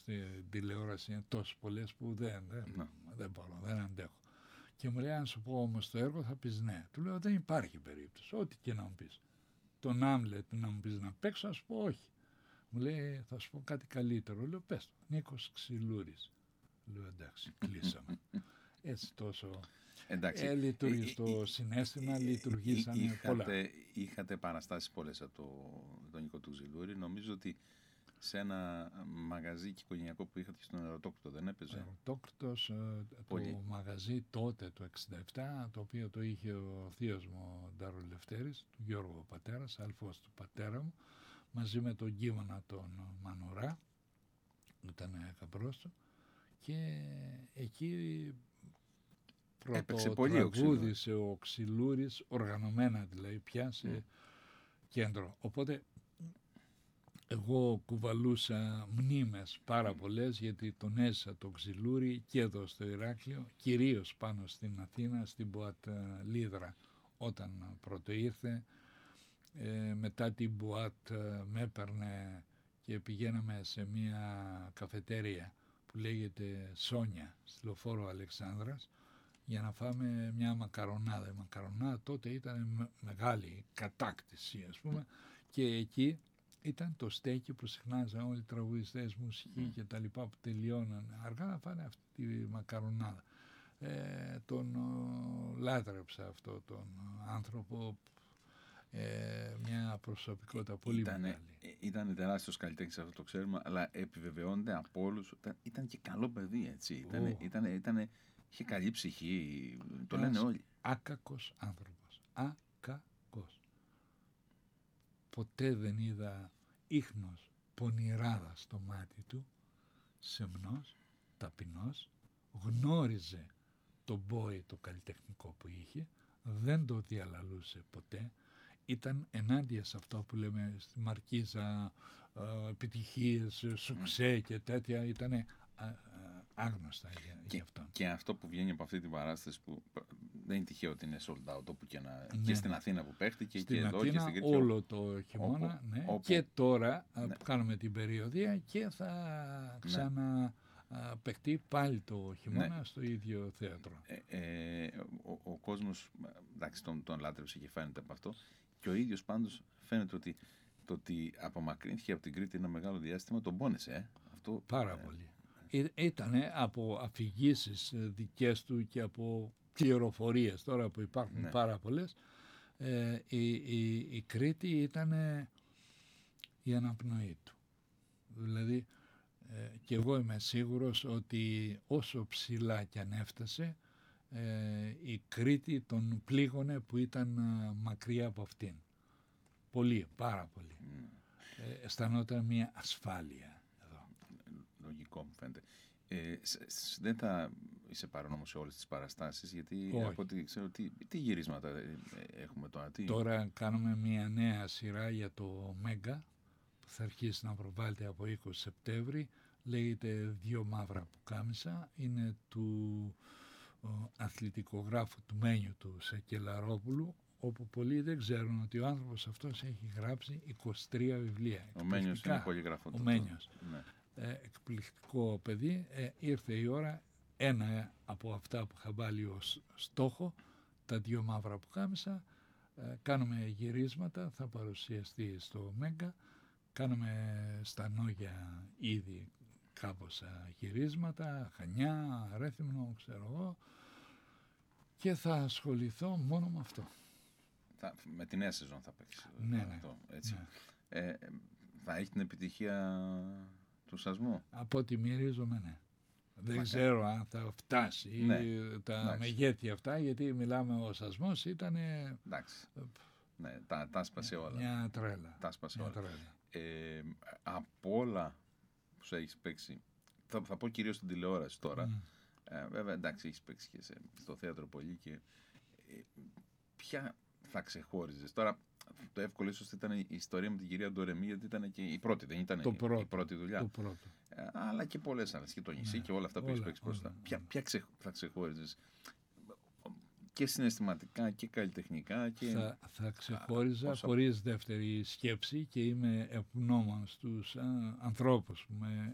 στην τηλεόραση είναι τόσες πολλές που δεν μπορώ, δεν αντέχω. Και μου λέει, αν σου πω όμως το έργο θα πεις ναι. Του λέω, δεν υπάρχει περίπτωση, ό,τι και να μου πεις. Τον Άμλετ να μου πεις να παίξω, θα σου πω όχι. Μου λέει, θα σου πω κάτι καλύτερο. Λέω, πες το, Νίκος Ξυλούρης. Λέω, εντάξει, κλείσαμε. Έτσι τόσο λειτουργεί στο συναίσθημα, λειτουργήσανε πολλά. Είχατε παραστάσεις πολλές από τον Νίκο του Ξυλούρη. Νομίζω ότι σε ένα μαγαζί οικογενειακό που είχατε στον Ερωτόκριτο δεν έπαιζε? Ερωτόκριτος, το μαγαζί τότε το 1967, το οποίο το είχε ο θείος μου ο Νταρολευτέρης, του Γιώργου πατέρας, αλφός του πατέρα μου, μαζί με τον Κίμωνα τον Μανουρά, ήταν γαμπρός του, και εκεί πρωτοτραγούδισε ο Ξυλούρης, οργανωμένα δηλαδή πια σε κέντρο. Οπότε εγώ κουβαλούσα μνήμες πάρα πολλές, γιατί τον έζησα τον Ξυλούρη και εδώ στο Ηράκλειο, κυρίως πάνω στην Αθήνα, στην Μπουάτ Λίδρα όταν πρώτο ήρθε. Μετά την Μπουάτ με έπαιρνε και πηγαίναμε σε μια καφετέρια που λέγεται Σόνια, στη Λεωφόρο Αλεξάνδρας, για να φάμε μια μακαρονάδα. Η μακαρονάδα τότε ήταν μεγάλη κατάκτηση, ας πούμε, και εκεί ήταν το στέκι που συχνάζαν όλοι οι τραγουδιστές, μουσική και τα λοιπά, που τελειώναν αργά να φάνε αυτή τη μακαρονάδα. Τον λάτρεψα αυτό τον άνθρωπο, μια προσωπικότητα πολύ μεγάλη. Ήταν τεράστιος καλλιτέχνης, αυτό το ξέρουμε, αλλά επιβεβαιώνεται από όλους. Ήταν και καλό παιδί, έτσι. Είχε καλή ψυχή, το λένε όλοι. Άκακος άνθρωπος. Άκακος. Ποτέ δεν είδα ίχνος πονηράδα στο μάτι του, σεμνός, ταπεινός, γνώριζε τον μπόι το καλλιτεχνικό που είχε, δεν το διαλαλούσε ποτέ, ήταν ενάντια σε αυτό που λέμε στη Μαρκίζα, επιτυχίες, σουξέ και τέτοια, ήταν άγνωστα για αυτό. Και αυτό που βγαίνει από αυτή την παράσταση, που δεν είναι τυχαίο ότι είναι sold out όπου και στην Αθήνα που παίχτηκε και εδώ Αθήνα, και στην Κρήτη. Όλο το χειμώνα, και τώρα που κάνουμε την περιοδία και θα ξαναπαιχτεί πάλι το χειμώνα στο ίδιο θέατρο. Ο κόσμος, εντάξει, τον λάτρεψε και φαίνεται από αυτό, και ο ίδιος πάντως φαίνεται ότι το ότι απομακρύνθηκε από την Κρήτη ένα μεγάλο διάστημα τον πόνεσε. Αυτό, πάρα πολύ. Ήτανε από αφηγήσεις δικές του και από πληροφορίες τώρα που υπάρχουν πάρα πολλές. Η Κρήτη ήταν η αναπνοή του. Δηλαδή και εγώ είμαι σίγουρος ότι όσο ψηλά κι αν έφτασε, η Κρήτη τον πλήγωνε που ήταν μακριά από αυτήν. Πολύ, πάρα πολύ. Αισθανόταν μια ασφάλεια εδώ. Λογικό μου φαίνεται. Δεν θα είσαι παρόν όμως σε όλες τις παραστάσεις, γιατί από ό,τι ξέρω, τι γυρίσματα έχουμε τώρα? Τώρα κάνουμε μια νέα σειρά για το Μέγκα που θα αρχίσει να προβάλλεται από 20 Σεπτέμβρη. Λέγεται «Δύο μαύρα πουκάμισα». Είναι του αθλητικογράφου του Μένιου του Σακελαρόπουλου, όπου πολλοί δεν ξέρουν ότι ο άνθρωπος αυτός έχει γράψει 23 βιβλία. Ο Μένιος είναι πολυγραφό. Ο Μένιος. Ναι. Εκπληκτικό παιδί. Ήρθε η ώρα, ένα από αυτά που είχα βάλει ως στόχο, τα δύο μαύρα πουκάμισα. Κάνουμε γυρίσματα, θα παρουσιαστεί στο Μέγκα. Κάνουμε στα Νόγια ήδη κάμποσα γυρίσματα, Χανιά, Ρέθυμνο, ξέρω εγώ, και θα ασχοληθώ μόνο με αυτό. Με τη νέα σεζόν θα παίξει. Ναι. Έτσι. Ναι. Θα έχει την επιτυχία του Σασμού? Από ό,τι μυρίζομαι, ναι. Δεν ξέρω αν θα φτάσει τα μεγέθη αυτά, γιατί μιλάμε, ο Σασμός ήταν... Εντάξει. Ναι, τα σπάσε όλα. Μια τρέλα. Τα σπάσε όλα. Από όλα που σου έχεις παίξει, θα πω κυρίως στην τηλεόραση τώρα. Βέβαια, εντάξει, έχεις παίξει και στο θέατρο πολύ, και ποια θα ξεχώριζες? Τώρα, το εύκολο ίσως ήταν η ιστορία με την κυρία Ντορεμή, γιατί ήταν και η πρώτη, δεν ήταν η πρώτη δουλειά. Το πρώτο. Αλλά και πολλές άλλες, και το νησί και όλα αυτά που έχεις παίξει μπροστά. Ποια θα ξεχώριζες? Και συναισθηματικά και καλλιτεχνικά. Θα ξεχώριζα χωρίς δεύτερη σκέψη, και είμαι ευγνώμων στους ανθρώπους που με